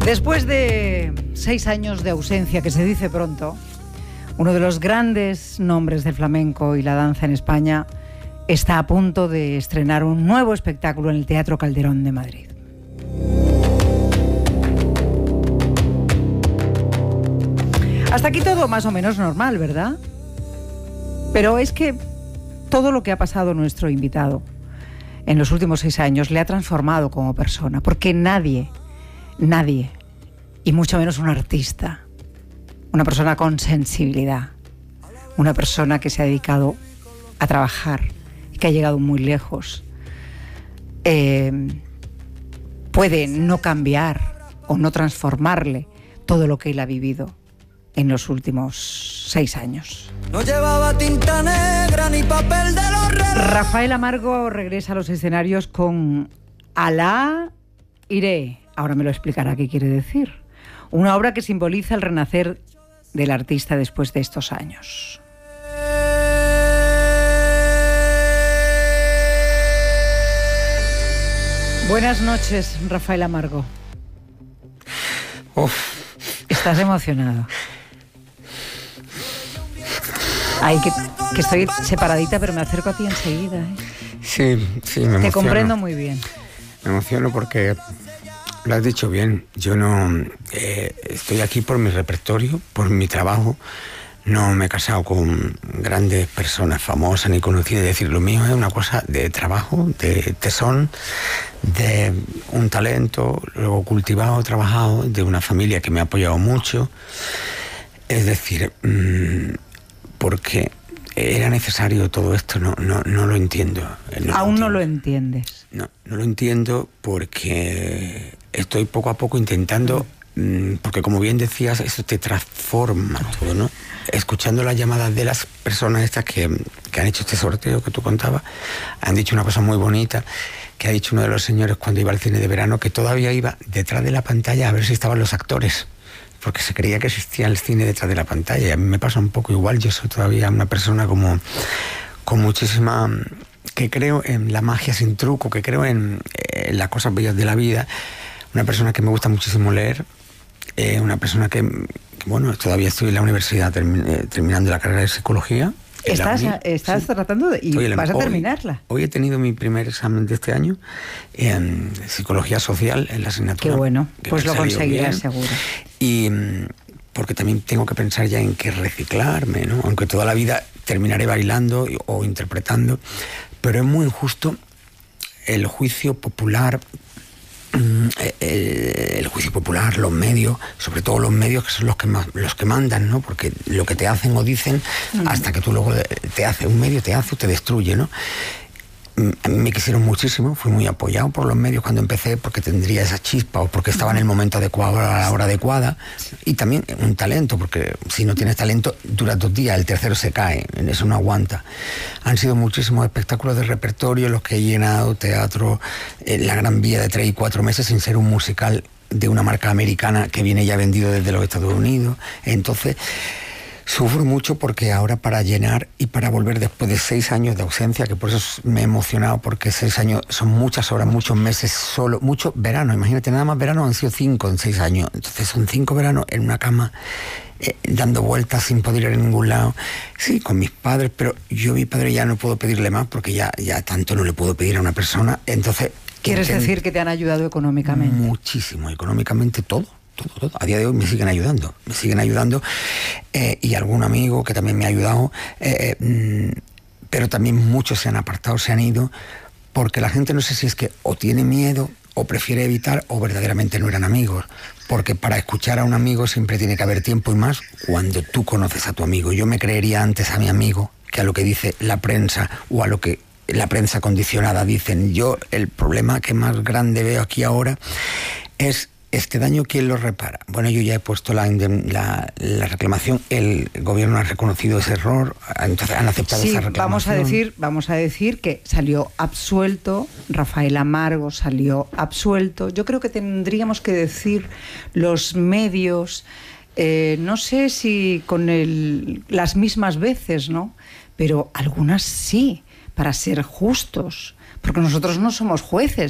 Después de 6 años de ausencia, que se dice pronto, uno de los grandes nombres del flamenco y la danza en España está a punto de estrenar un nuevo espectáculo en el Teatro Calderón de Madrid. Hasta aquí todo más o menos normal, ¿verdad? Pero es que todo lo que ha pasado nuestro invitado en los últimos 6 años le ha transformado como persona, porque nadie, y mucho menos un artista, una persona con sensibilidad, una persona que se ha dedicado a trabajar y que ha llegado muy lejos, puede no cambiar o no transformarle todo lo que él ha vivido en los últimos 6 años. No llevaba tinta negra ni papel de los relojes. Rafael Amargo regresa a los escenarios con Alá Iré. Ahora me lo explicará qué quiere decir. Una obra que simboliza el renacer del artista después de estos años. Buenas noches, Rafael Amargo. ¿Estás emocionado? Ay, que estoy separadita, pero me acerco a ti enseguida, ¿eh? Sí, me emociono. Te comprendo muy bien. Me emociono porque lo has dicho bien. Yo no estoy aquí por mi repertorio, por mi trabajo. No me he casado con grandes personas famosas ni conocidas. Es decir, lo mío es una cosa de trabajo, de tesón, de un talento, luego cultivado, trabajado, de una familia que me ha apoyado mucho. Es decir, porque era necesario todo esto, no lo entiendo. ¿Aún no lo entiendes? No lo entiendo porque estoy poco a poco intentando, porque como bien decías, eso te transforma todo, ¿no? Escuchando las llamadas de las personas estas que han hecho este sorteo que tú contabas, han dicho una cosa muy bonita, que ha dicho uno de los señores cuando iba al cine de verano, que todavía iba detrás de la pantalla a ver si estaban los actores, porque se creía que existía el cine detrás de la pantalla. Y a mí me pasa un poco igual. Yo soy todavía una persona con muchísima... que creo en la magia sin truco, que creo en las cosas bellas de la vida. Una persona que me gusta muchísimo leer. Una persona que bueno, todavía estoy en la universidad terminando la carrera de psicología. Estás tratando de... y vas a terminarla. Hoy he tenido mi primer examen de este año en psicología social, en la asignatura. Qué bueno, pues lo conseguirás seguro. Y porque también tengo que pensar ya en qué reciclarme, ¿no? Aunque toda la vida terminaré bailando o interpretando, pero es muy injusto el juicio popular. El juicio popular, los medios, sobre todo los medios, que son los que mandan, ¿no? Porque lo que te hacen o dicen, hasta que tú luego te hace un medio, te hace o te destruye, ¿no? Me quisieron muchísimo, fui muy apoyado por los medios cuando empecé, porque tendría esa chispa o porque estaba en el momento adecuado, a la hora adecuada, y también un talento, porque si no tienes talento duras 2 días, el tercero se cae, eso no aguanta. Han sido muchísimos espectáculos de repertorio los que he llenado, teatro, la Gran Vía de 3 y 4 meses sin ser un musical de una marca americana que viene ya vendido desde los Estados Unidos. Entonces sufro mucho porque ahora para llenar y para volver después de 6 años de ausencia, que por eso me he emocionado, porque 6 años son muchas horas, muchos meses, solo, muchos veranos. Imagínate, nada más veranos han sido 5 en 6 años. Entonces son 5 veranos en una cama, dando vueltas sin poder ir a ningún lado. Sí, con mis padres, pero yo a mi padre ya no puedo pedirle más porque ya tanto no le puedo pedir a una persona. Entonces... ¿Quieres decir que te han ayudado económicamente? Muchísimo, económicamente todo. A día de hoy me siguen ayudando, y algún amigo que también me ha ayudado, pero también muchos se han apartado, se han ido, porque la gente no sé si es que o tiene miedo o prefiere evitar o verdaderamente no eran amigos, porque para escuchar a un amigo siempre tiene que haber tiempo, y más cuando tú conoces a tu amigo. Yo me creería antes a mi amigo que a lo que dice la prensa o a lo que la prensa condicionada dicen. Yo el problema que más grande veo aquí ahora es este daño, ¿quién lo repara? Bueno, yo ya he puesto la reclamación, el gobierno ha reconocido ese error, entonces han aceptado esa reclamación. Vamos a decir que salió absuelto, Rafael Amargo salió absuelto. Yo creo que tendríamos que decir los medios, no sé si con las mismas veces, ¿no? Pero algunas sí, para ser justos, porque nosotros no somos jueces.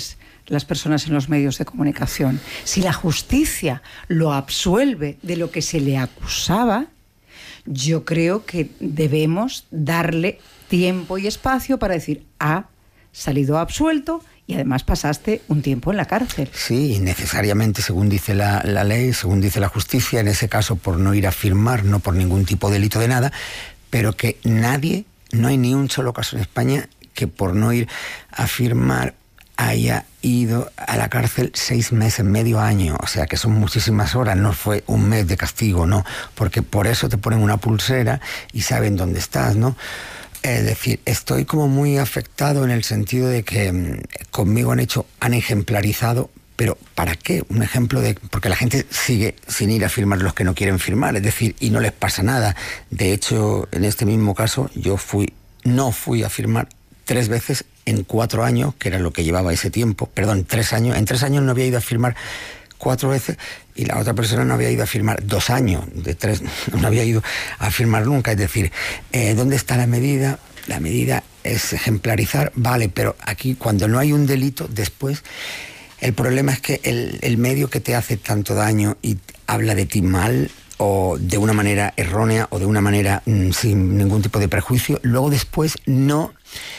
las personas en los medios de comunicación. Si la justicia lo absuelve de lo que se le acusaba, yo creo que debemos darle tiempo y espacio para decir, ha salido absuelto y además pasaste un tiempo en la cárcel. Sí, necesariamente, según dice la ley, según dice la justicia, en ese caso por no ir a firmar, no por ningún tipo de delito de nada, pero que nadie, no hay ni un solo caso en España que por no ir a firmar haya ido a la cárcel 6 meses, medio año, o sea que son muchísimas horas, no fue un mes de castigo, no, porque por eso te ponen una pulsera y saben dónde estás, ¿no? Es decir, estoy como muy afectado en el sentido de que conmigo han ejemplarizado, pero ¿para qué? Un ejemplo de... Porque la gente sigue sin ir a firmar los que no quieren firmar, es decir, y no les pasa nada. De hecho, en este mismo caso, yo no fui a firmar 3 veces en 4 años, que era lo que llevaba ese tiempo, perdón, 3 años. En 3 años no había ido a firmar 4 veces y la otra persona no había ido a firmar 2 años, de 3 no había ido a firmar nunca. Es decir, ¿dónde está la medida? La medida es ejemplarizar, vale, pero aquí cuando no hay un delito, después el problema es que el medio que te hace tanto daño y habla de ti mal o de una manera errónea o de una manera sin ningún tipo de prejuicio, luego después no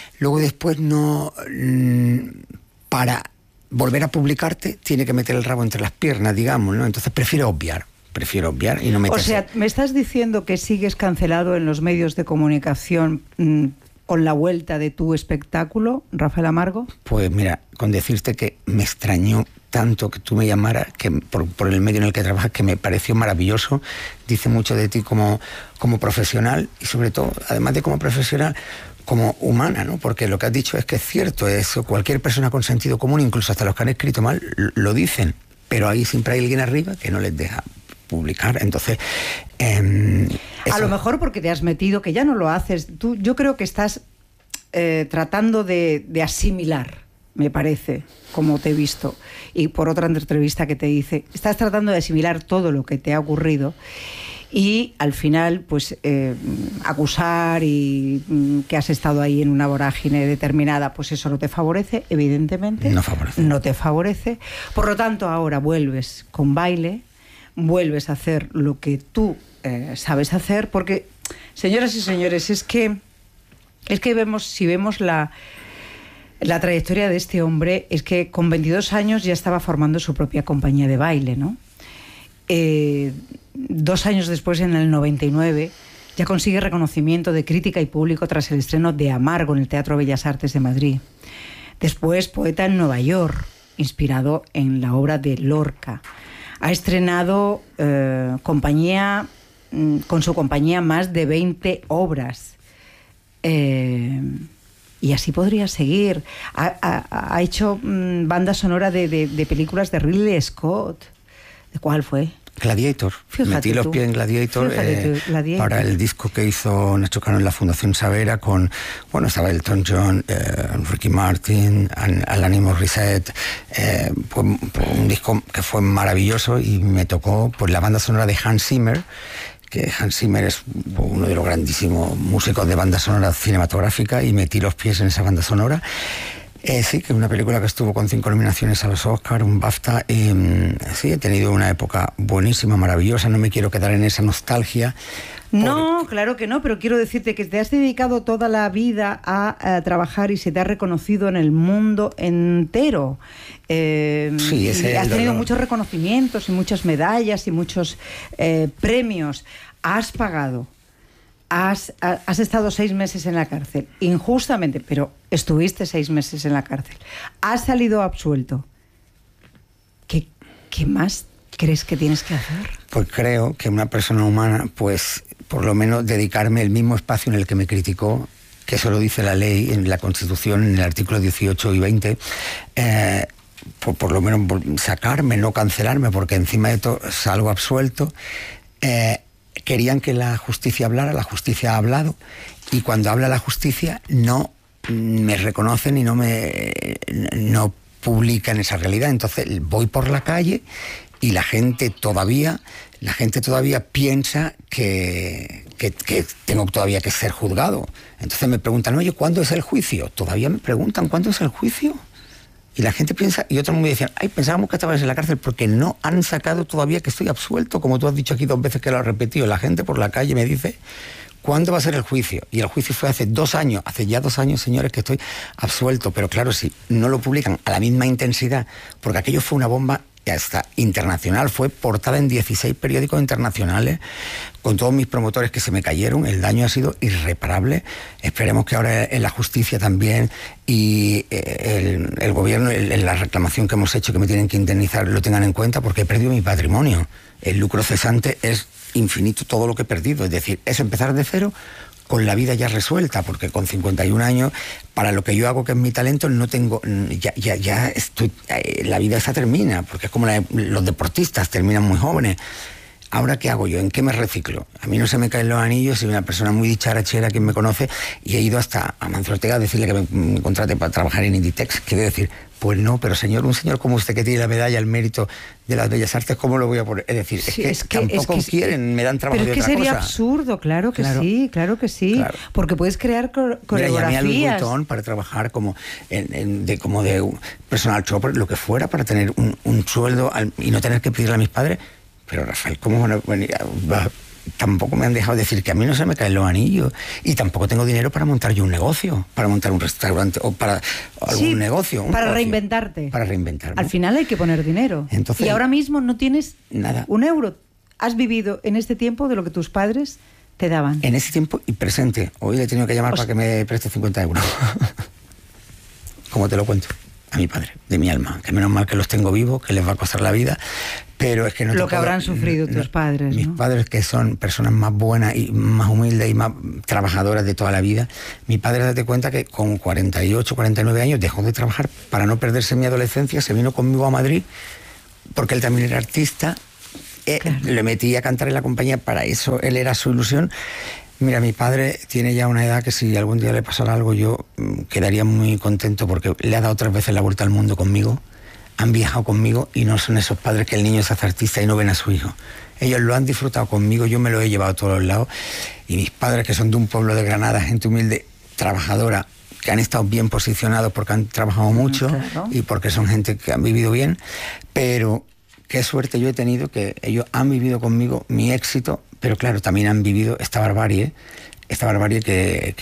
para volver a publicarte tiene que meter el rabo entre las piernas, digamos, ¿no? Entonces prefiero obviar y no meterse. O sea, ¿me estás diciendo que sigues cancelado en los medios de comunicación con la vuelta de tu espectáculo, Rafael Amargo? Pues mira, con decirte que me extrañó tanto que tú me llamaras, que por el medio en el que trabajas, que me pareció maravilloso, dice mucho de ti como profesional y sobre todo, además de como profesional, como humana, ¿no? Porque lo que has dicho es que es cierto, eso cualquier persona con sentido común, incluso hasta los que han escrito mal, lo dicen, pero ahí siempre hay alguien arriba que no les deja publicar. Entonces a lo mejor porque te has metido, que ya no lo haces, yo creo que estás tratando de asimilar, me parece, como te he visto, y por otra entrevista que te hice, estás tratando de asimilar todo lo que te ha ocurrido y al final pues acusar y que has estado ahí en una vorágine determinada, pues eso no te favorece, evidentemente. No te favorece. Por lo tanto, ahora vuelves con Baile, vuelves a hacer lo que tú sabes hacer, porque, señoras y señores, es que si vemos la trayectoria de este hombre, es que con 22 años ya estaba formando su propia compañía de baile, ¿no? 2 años después, en el 99, ya consigue reconocimiento de crítica y público tras el estreno de Amargo en el Teatro Bellas Artes de Madrid. Después, poeta en Nueva York, inspirado en la obra de Lorca. Ha estrenado con su compañía más de 20 obras. Y así podría seguir. Ha hecho banda sonora de películas de Ridley Scott. ¿De cuál fue? Gladiator. Fíjate Metí los pies en Gladiator, Gladiator para el disco que hizo Nacho Cano en la Fundación Savera estaba Elton John, Ricky Martin, Alanis Morissette, pues un disco que fue maravilloso y me tocó pues la banda sonora de Hans Zimmer, que Hans Zimmer es uno de los grandísimos músicos de banda sonora cinematográfica, y metí los pies en esa banda sonora. Sí, que es una película que estuvo con 5 nominaciones a los Oscar, un BAFTA, y sí, he tenido una época buenísima, maravillosa, no me quiero quedar en esa nostalgia. No, claro que no, pero quiero decirte que te has dedicado toda la vida a trabajar y se te ha reconocido en el mundo entero. Sí, has tenido muchos reconocimientos y muchas medallas y muchos premios. Has pagado. Has estado 6 meses en la cárcel, injustamente, pero estuviste 6 meses en la cárcel. Has salido absuelto. ¿Qué más crees que tienes que hacer? Pues creo que una persona humana, pues por lo menos dedicarme el mismo espacio en el que me criticó, que eso lo dice la ley, en la Constitución, en el artículo 18 y 20, por lo menos sacarme, no cancelarme, porque encima de todo salgo absuelto. Querían que la justicia hablara, la justicia ha hablado, y cuando habla la justicia no me reconocen y no publican esa realidad. Entonces voy por la calle y la gente todavía piensa que tengo todavía que ser juzgado. Entonces me preguntan, oye, ¿cuándo es el juicio? Todavía me preguntan, ¿cuándo es el juicio? Y la gente piensa, y otros me decían, ay, pensábamos que estabas en la cárcel porque no han sacado todavía que estoy absuelto, como tú has dicho aquí 2 veces que lo has repetido. La gente por la calle me dice, ¿cuándo va a ser el juicio? Y el juicio fue hace 2 años, hace ya 2 años, señores, que estoy absuelto. Pero claro, si no lo publican a la misma intensidad, porque aquello fue una bomba hasta internacional, fue portada en 16 periódicos internacionales, con todos mis promotores que se me cayeron, el daño ha sido irreparable. Esperemos que ahora en la justicia también y el gobierno, en la reclamación que hemos hecho, que me tienen que indemnizar, lo tengan en cuenta, porque he perdido mi patrimonio. El lucro cesante es infinito todo lo que he perdido, es decir, es empezar de cero con la vida ya resuelta, porque con 51 años, para lo que yo hago, que es mi talento, no tengo, ya estoy, la vida esa termina, porque es como los deportistas, terminan muy jóvenes. ¿Ahora qué hago yo? ¿En qué me reciclo? A mí no se me caen los anillos, soy una persona muy dicharachera, quien me conoce, y he ido hasta a Mancio Ortega a decirle que me contrate para trabajar en Inditex. Quiere decir, pues no, pero señor, un señor como usted que tiene la medalla al mérito de las bellas artes, ¿cómo lo voy a poner? Es decir, sí, es que tampoco quieren, me dan trabajo pero de otra cosa. Pero es que sería absurdo, claro que sí, claro que sí. Claro. Porque puedes crear coreografías. Mira, llamé a Louis Vuitton para trabajar como de personal shopper, lo que fuera, para tener un sueldo y no tener que pedirle a mis padres. Pero Rafael, ¿cómo van a venir? Tampoco me han dejado decir que a mí no se me caen los anillos, y tampoco tengo dinero para montar yo un negocio, para montar un restaurante o para algún negocio. Para reinventarte. Para reinventarme. Al final hay que poner dinero. Entonces, y ahora mismo no tienes nada. Un euro. Has vivido en este tiempo de lo que tus padres te daban. En ese tiempo y presente. Hoy le he tenido que llamar para que me preste 50 euros. Como te lo cuento. A mi padre, de mi alma, que menos mal que los tengo vivos, que les va a costar la vida, pero es que no... Lo que habrán sufrido tus padres, mis padres, que son personas más buenas y más humildes y más trabajadoras de toda la vida. Mi padre, date cuenta que con 48, 49 años dejó de trabajar para no perderse mi adolescencia, se vino conmigo a Madrid, porque él también era artista, claro. Le metí a cantar en la compañía, para eso él era su ilusión. Mira, mi padre tiene ya una edad que si algún día le pasara algo yo quedaría muy contento, porque le ha dado 3 veces la vuelta al mundo conmigo, han viajado conmigo, y no son esos padres que el niño se hace artista y no ven a su hijo. Ellos lo han disfrutado conmigo, yo me lo he llevado a todos los lados, y mis padres, que son de un pueblo de Granada, gente humilde, trabajadora, que han estado bien posicionados porque han trabajado mucho, claro. Y porque son gente que han vivido bien, pero qué suerte yo he tenido que ellos han vivido conmigo mi éxito. Pero claro, también han vivido esta barbarie que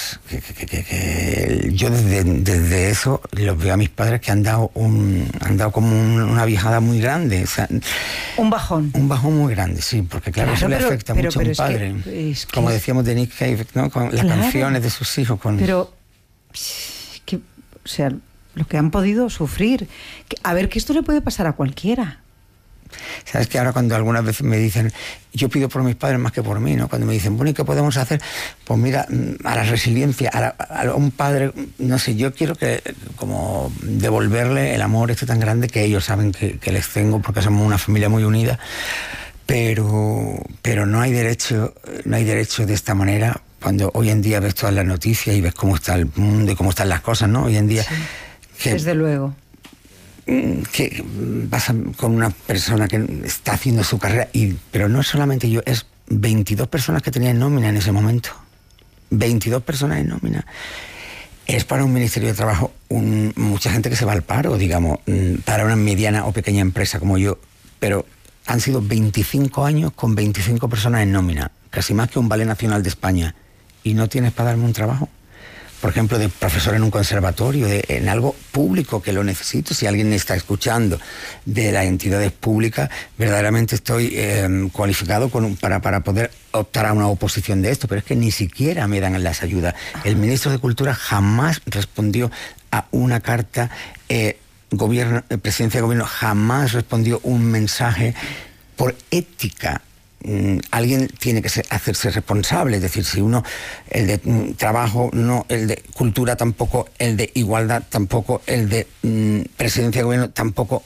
yo desde eso los veo a mis padres, que han dado como una viajada muy grande. O sea, un bajón. Un bajón muy grande, sí, porque claro, eso le afecta mucho a un padre. Como decíamos de Nick Cave, ¿no? Con las canciones de sus hijos. Pero, o sea, lo que han podido sufrir. A ver, que esto le puede pasar a cualquiera. Sabes que ahora, cuando algunas veces me dicen, yo pido por mis padres más que por mí, ¿no? Cuando me dicen, bueno, ¿y qué podemos hacer? Pues mira, a la resiliencia, a un padre, no sé, yo quiero que como devolverle el amor este tan grande que ellos saben que les tengo, porque somos una familia muy unida, pero no hay derecho de esta manera, cuando hoy en día ves todas las noticias y ves cómo está el mundo y cómo están las cosas, ¿no? Hoy en día... Sí, desde luego. Que vas con una persona que está haciendo su carrera, pero no solamente yo, es 22 personas que tenían nómina en ese momento. 22 personas en nómina. Es para un Ministerio de Trabajo mucha gente que se va al paro, digamos, para una mediana o pequeña empresa como yo, pero han sido 25 años con 25 personas en nómina, casi más que un Ballet Nacional de España, y no tienes para darme un trabajo. Por ejemplo, de profesor en un conservatorio, en algo público que lo necesito. Si alguien me está escuchando de las entidades públicas, verdaderamente estoy cualificado para poder optar a una oposición de esto, pero es que ni siquiera me dan las ayudas. El ministro de Cultura jamás respondió a una carta, presidencia de gobierno jamás respondió un mensaje por ética. Alguien tiene que hacerse responsable, es decir, si uno, el de trabajo no, el de cultura tampoco, el de igualdad tampoco, el de presidencia de gobierno tampoco.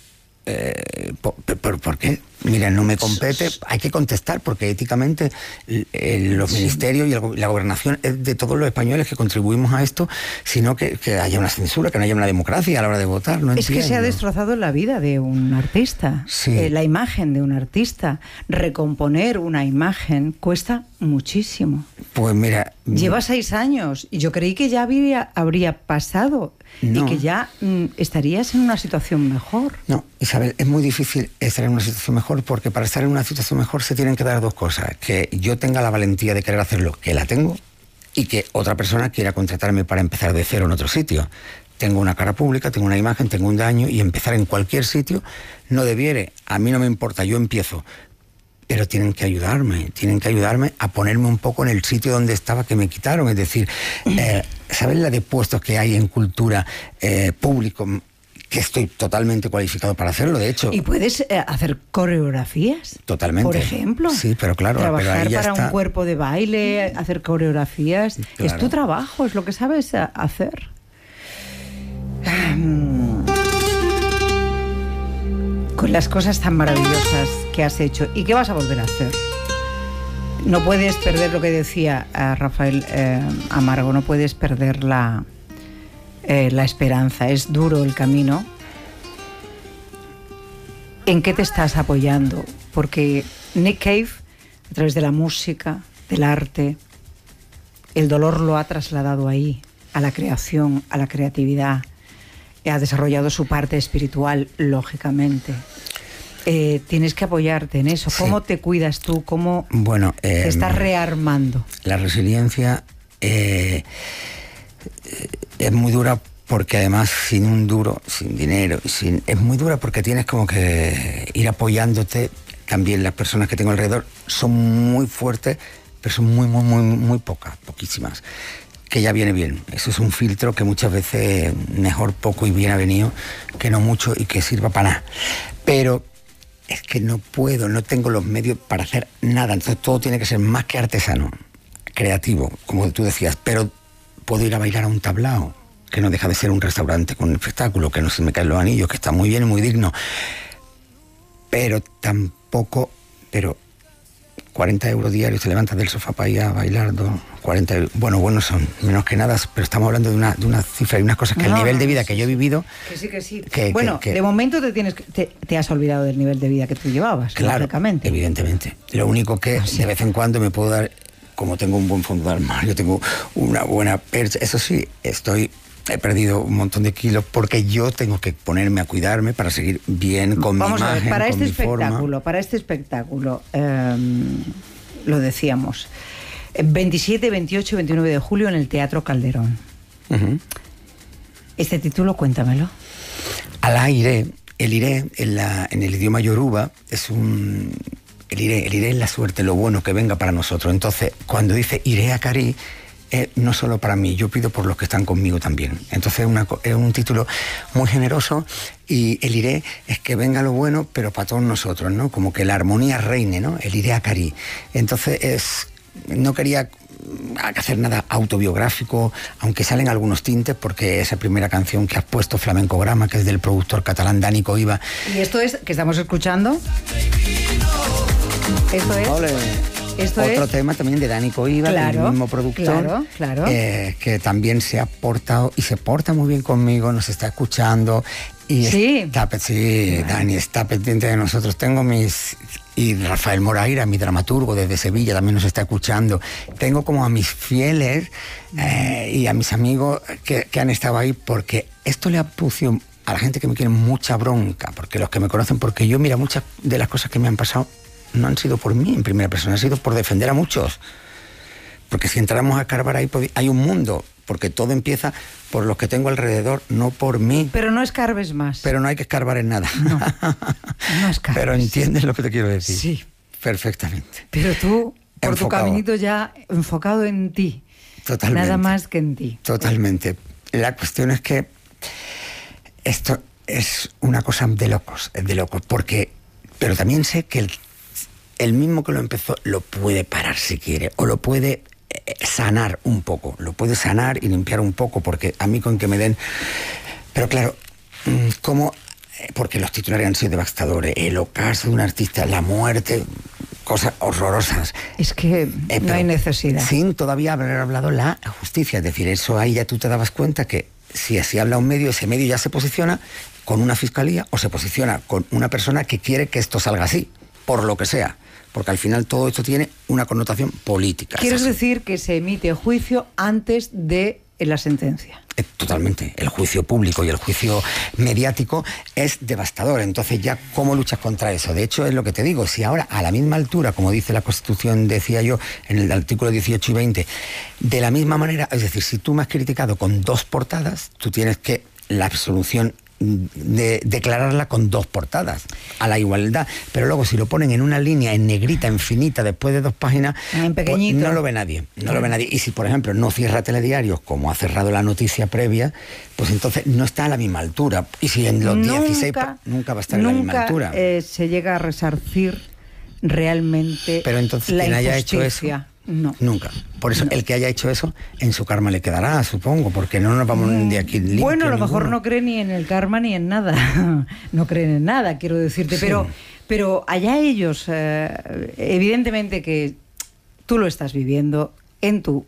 ¿Por qué? Mira, no me compete, hay que contestar, porque éticamente los ministerios y la gobernación es de todos los españoles que contribuimos a esto, sino que haya una censura, que no haya una democracia a la hora de votar. No entiendo. Que se ha destrozado la vida de un artista, sí. La imagen de un artista. Recomponer una imagen cuesta muchísimo. Pues mira... Lleva 6 años y yo creí que ya habría pasado. No. Y que ya estarías en una situación mejor. No, Isabel, es muy difícil estar en una situación mejor, porque para estar en una situación mejor se tienen que dar dos cosas: que yo tenga la valentía de querer hacerlo, que la tengo, y que otra persona quiera contratarme para empezar de cero en otro sitio. Tengo una cara pública, tengo una imagen, tengo un daño, y empezar en cualquier sitio no debiere. A mí no me importa, yo empiezo. Pero tienen que ayudarme a ponerme un poco en el sitio donde estaba, que me quitaron. Es decir, ¿sabes la de puestos que hay en cultura público? Que estoy totalmente cualificado para hacerlo, de hecho. ¿Y puedes hacer coreografías? Totalmente. Por ejemplo. Sí, pero claro. Trabajar pero ahí ya para está. un cuerpo de baile, hacer coreografías. Claro. Es tu trabajo, es lo que sabes hacer. Con las cosas tan maravillosas que has hecho y que vas a volver a hacer. No puedes perder lo que decía Rafael Amargo, no puedes perder la esperanza. Es duro el camino. ¿En qué te estás apoyando? Porque Nick Cave, a través de la música, del arte, el dolor lo ha trasladado ahí, a la creación, a la creatividad. Ha desarrollado su parte espiritual, lógicamente. Tienes que apoyarte en eso. ¿Cómo te cuidas tú? ¿Cómo te estás rearmando? La resiliencia es muy dura, porque además sin un duro, sin dinero, es muy dura, porque tienes como que ir apoyándote. También las personas que tengo alrededor son muy fuertes, pero son muy pocas, poquísimas. Que ya viene bien. Eso es un filtro que muchas veces mejor poco y bien avenido que no mucho, y que sirva para nada. Pero es que no puedo, no tengo los medios para hacer nada. Entonces todo tiene que ser más que artesano, creativo, como tú decías. Pero puedo ir a bailar a un tablao, que no deja de ser un restaurante con un espectáculo, que no se me caen los anillos, que está muy bien y muy digno. Pero tampoco... 40 euros diarios, te levantas del sofá para ir a bailar, 40 euros, bueno, son menos que nada, pero estamos hablando de una cifra y unas cosas que el nivel de vida que yo he vivido... Que sí. De momento te has olvidado del nivel de vida que tú llevabas, claro, lógicamente. Evidentemente. Lo único que de vez en cuando me puedo dar, como tengo un buen fondo de armario, tengo una buena percha, eso sí, he perdido un montón de kilos, porque yo tengo que ponerme a cuidarme para seguir bien con mi imagen, Vamos a ver, para con este mi espectáculo, lo decíamos, 27, 28 y 29 de julio en el Teatro Calderón. Uh-huh. Este título, cuéntamelo. El iré en el idioma yoruba es el iré es la suerte, lo bueno que venga para nosotros. Entonces, cuando dice iré a Cari, no solo para mí, yo pido por los que están conmigo también. Entonces es un título muy generoso, y el iré es que venga lo bueno, pero para todos nosotros, ¿no? Como que la armonía reine, ¿no? El iré a Cari. Entonces no quería hacer nada autobiográfico, aunque salen algunos tintes, porque esa primera canción que has puesto, Flamencograma, que es del productor catalán Dani Coiva. ¿Y esto es que estamos escuchando? ¿Esto es? ¡Ole! Otro tema también de Dani Coiva, claro, el mismo productor, claro. Que también se ha portado y se porta muy bien conmigo, nos está escuchando. Y sí, Dani está pendiente de nosotros. Y Rafael Moraira, mi dramaturgo desde Sevilla, también nos está escuchando. Tengo como a mis fieles y a mis amigos que han estado ahí, porque esto le ha puesto a la gente que me quiere mucha bronca, porque los que me conocen, porque yo, mira, muchas de las cosas que me han pasado no han sido por mí en primera persona, han sido por defender a muchos. Porque si entramos a escarbar ahí, hay un mundo, porque todo empieza por los que tengo alrededor, no por mí. Pero no escarbes más. Pero no hay que escarbar en nada. No escarbes. Pero entiendes lo que te quiero decir. Sí. Perfectamente. Pero tú, por enfocado. Tu caminito ya enfocado en ti. Totalmente. Nada más que en ti. Totalmente. La cuestión es que esto es una cosa de locos, pero también sé que el mismo que lo empezó lo puede parar si quiere, o lo puede sanar un poco, lo puede sanar y limpiar un poco, porque a mí con que me den... Pero claro, ¿cómo? Porque los titulares han sido devastadores, el ocaso de un artista, la muerte, cosas horrorosas. Es que no hay necesidad. Sin todavía haber hablado la justicia, es decir, eso ahí ya tú te dabas cuenta que si así habla un medio, ese medio ya se posiciona con una fiscalía o se posiciona con una persona que quiere que esto salga así, por lo que sea. Porque al final todo esto tiene una connotación política. ¿Quieres decir que se emite juicio antes de la sentencia? Totalmente. El juicio público y el juicio mediático es devastador. Entonces ya, ¿cómo luchas contra eso? De hecho, es lo que te digo, si ahora a la misma altura, como dice la Constitución, decía yo, en el artículo 18 y 20, de la misma manera, es decir, si tú me has criticado con 2 portadas, tú tienes que la absolución de declararla con 2 portadas a la igualdad, pero luego si lo ponen en una línea en negrita infinita después de 2 páginas, en pequeñito, pues no lo ve nadie, lo ve nadie. Y si por ejemplo no cierra Telediarios como ha cerrado la noticia previa, pues entonces no está a la misma altura. Y si en los 16 nunca va a estar a la misma altura. Se llega a resarcir realmente. Pero entonces la quien haya injusticia. hecho eso, no. Nunca. Por eso el que haya hecho eso, en su karma le quedará, supongo, porque no nos vamos de aquí limpio. Bueno, a lo mejor no cree ni en el karma ni en nada. No creen en nada, quiero decirte. Sí. Pero allá ellos, evidentemente que tú lo estás viviendo en tu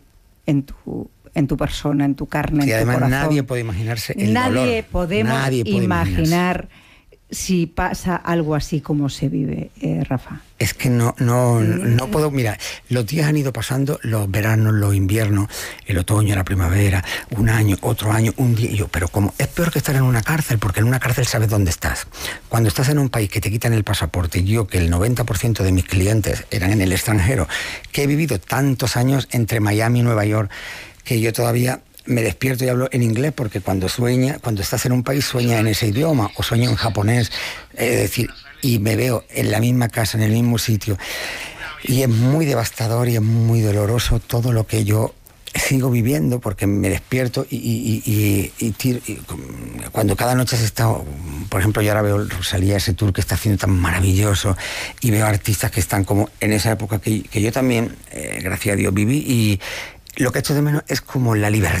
persona, en tu carne, sí, en tu además corazón. Nadie puede imaginarse el dolor. Nadie podemos imaginar si pasa algo así como se vive, Rafa. Es que no puedo. Mira, los días han ido pasando, los veranos, los inviernos, el otoño, la primavera, un año, otro año, un día. Y yo, pero como es peor que estar en una cárcel, porque en una cárcel sabes dónde estás. Cuando estás en un país que te quitan el pasaporte, yo que el 90% de mis clientes eran en el extranjero, que he vivido tantos años entre Miami y Nueva York, que yo todavía me despierto y hablo en inglés, porque cuando estás en un país sueña en ese idioma o sueña en japonés, es decir, y me veo en la misma casa, en el mismo sitio, y es muy devastador y es muy doloroso todo lo que yo sigo viviendo, porque me despierto y cuando cada noche has estado, por ejemplo, yo ahora veo Rosalía, ese tour que está haciendo tan maravilloso, y veo artistas que están como en esa época que yo también, gracias a Dios, viví, y lo que echo de menos es como la libertad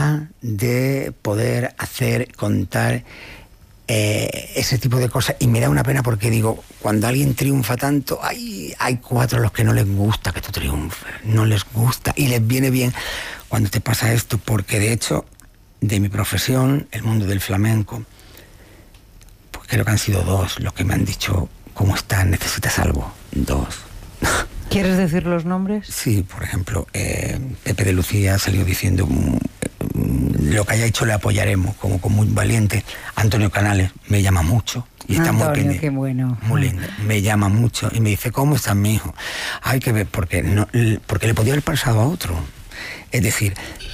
de poder hacer, contar ese tipo de cosas. Y me da una pena porque digo, cuando alguien triunfa tanto, hay 4 a los que no les gusta que tú triunfes, no les gusta, y les viene bien cuando te pasa esto, porque de hecho, de mi profesión, el mundo del flamenco, pues creo que han sido 2 los que me han dicho, ¿cómo estás? ¿Necesitas algo? 2. ¿Quieres decir los nombres? Sí, por ejemplo, Pepe de Lucía salió diciendo lo que haya hecho le apoyaremos, como muy valiente. Antonio Canales me llama mucho y está muy pendiente. Qué bueno. Muy lindo. Me llama mucho y me dice, ¿cómo estás, mi hijo? Hay que ver, porque le podía haber pasado a otro. Es decir,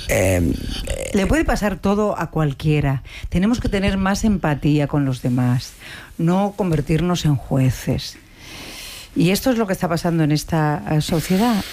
le puede pasar todo a cualquiera. Tenemos que tener más empatía con los demás, no convertirnos en jueces. Y esto es lo que está pasando en esta sociedad.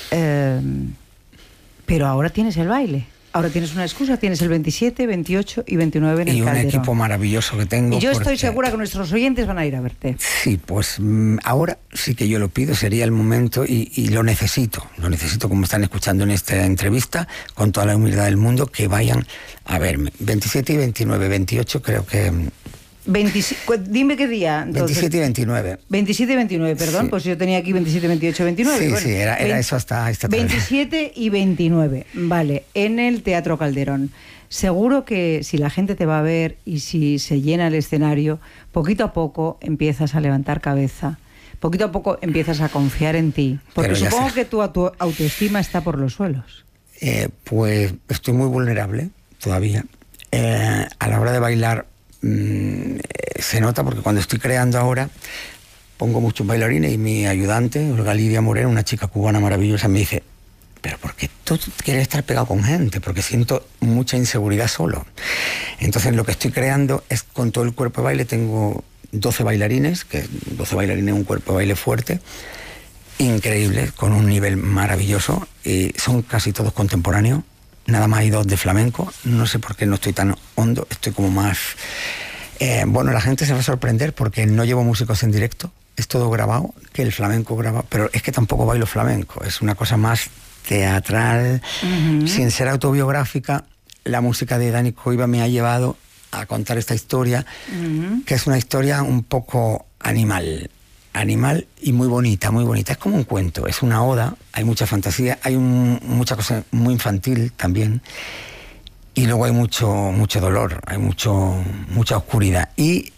Pero ahora tienes el baile. Ahora tienes una excusa, tienes el 27, 28 y 29 en el Calderón. Y un equipo maravilloso que tengo. Y yo estoy segura que nuestros oyentes van a ir a verte. Sí, pues ahora sí que yo lo pido, sería el momento y lo necesito. Lo necesito, como están escuchando en esta entrevista, con toda la humildad del mundo, que vayan a verme. 27 y 29, 28 creo que... Dime qué día. Entonces. 27 y 29. 27 y 29, perdón, sí. Pues yo tenía aquí 27, 28, 29. Sí, bueno, sí, era eso hasta esta tarde. 27 y 29, vale, en el Teatro Calderón. Seguro que si la gente te va a ver y si se llena el escenario, poquito a poco empiezas a levantar cabeza, poquito a poco empiezas a confiar en ti, porque supongo que tu autoestima está por los suelos. Pues estoy muy vulnerable todavía. A la hora de bailar se nota, porque cuando estoy creando ahora pongo muchos bailarines y mi ayudante, Olga Lidia Moreno, una chica cubana maravillosa, me dice, pero ¿por qué tú quieres estar pegado con gente? Porque siento mucha inseguridad solo. Entonces lo que estoy creando es con todo el cuerpo de baile. Tengo 12 bailarines, un cuerpo de baile fuerte, increíble, con un nivel maravilloso, y son casi todos contemporáneos. Nada más hay 2 de flamenco. No sé por qué no estoy tan hondo, estoy como más... bueno, la gente se va a sorprender porque no llevo músicos en directo, es todo grabado, que el flamenco graba, pero es que tampoco bailo flamenco, es una cosa más teatral, sin ser autobiográfica. La música de Dani Coiba me ha llevado a contar esta historia, que es una historia un poco animal y muy bonita, muy bonita. Es como un cuento, es una oda, hay mucha fantasía, hay mucha cosa muy infantil también, y luego hay mucho dolor, hay mucha oscuridad. Y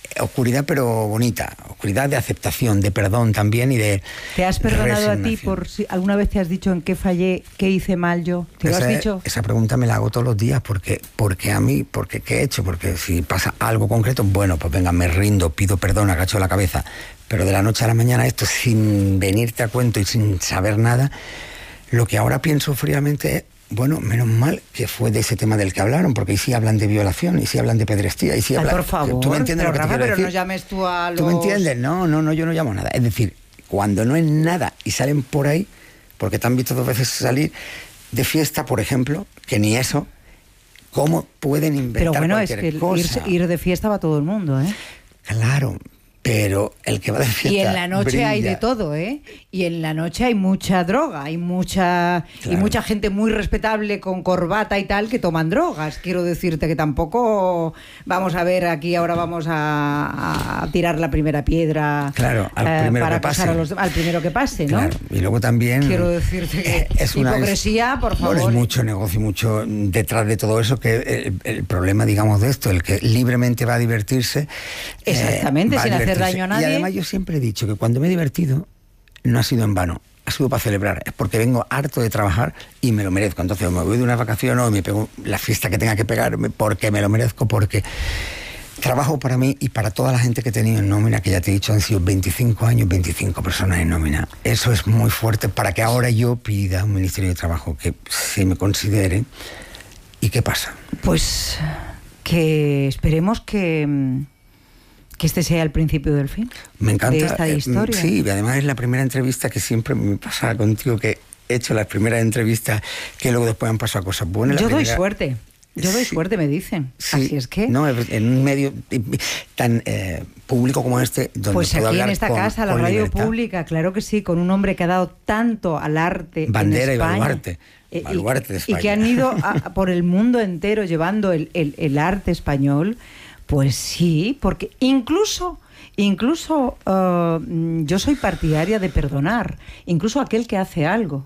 oscuridad pero bonita, oscuridad de aceptación, de perdón también y de ¿Te has perdonado a ti resignación. por si alguna vez te has dicho en qué fallé, qué hice mal yo? ¿Te lo has dicho? Esa pregunta me la hago todos los días porque a mí, porque ¿qué he hecho? Porque si pasa algo concreto, bueno, pues venga, me rindo, pido perdón, agacho la cabeza, pero de la noche a la mañana esto sin venirte a cuento y sin saber nada, lo que ahora pienso fríamente es, bueno, menos mal que fue de ese tema del que hablaron, porque ahí sí hablan de violación, y sí hablan de pedrestía, y sí hablan... por favor, ¿Tú me entiendes pero lo que te Rafa, quiero pero decir? no llames tú a los... ¿Tú me entiendes? No, yo no llamo nada. Es decir, cuando no es nada y salen por ahí, porque te han visto 2 veces salir de fiesta, por ejemplo, que ni eso, ¿cómo pueden inventar Pero bueno, es cualquier que cosa? ir de fiesta va todo el mundo, ¿eh? Claro, pero el que va de fiesta Y en la noche brilla. hay de todo, ¿eh? Y en la noche hay mucha droga, hay mucha y Claro. mucha gente muy respetable con corbata y tal que toman drogas. Quiero decirte que tampoco vamos a ver aquí ahora vamos a tirar la primera piedra, Claro, al primero para que pase. pasar al primero que pase, ¿no? Claro, y luego también... Quiero decirte que hipocresía, por favor. Bueno, es mucho negocio, mucho detrás de todo eso, que el problema, digamos, de esto, el que libremente va a divertirse... Exactamente, va a sin hacer divertirse. daño a nadie. Y además yo siempre he dicho que cuando me he divertido, no ha sido en vano, ha sido para celebrar, es porque vengo harto de trabajar y me lo merezco. Entonces, o me voy de una vacación o me pego la fiesta que tenga que pegarme porque me lo merezco, porque... Trabajo para mí y para toda la gente que he tenido en nómina, que ya te he dicho, han sido 25 años, 25 personas en nómina. Eso es muy fuerte para que ahora yo pida a un Ministerio de Trabajo que se me considere. ¿Y qué pasa? Pues que esperemos que este sea el principio del fin. Me encanta. De esta historia. Sí, y además es la primera entrevista que siempre me pasa contigo, que he hecho las primeras entrevistas que luego después han pasado cosas buenas. Yo doy suerte. Yo doy suerte, me dicen. Sí, así es que... No, en un medio tan público como este, donde pues puedo aquí hablar en esta casa, la con radio libertad. pública, claro que sí, con un hombre que ha dado tanto al arte Bandera en y España. baluarte de España. Y que han ido por el mundo entero llevando el arte español, pues sí, porque incluso yo soy partidaria de perdonar, incluso aquel que hace algo.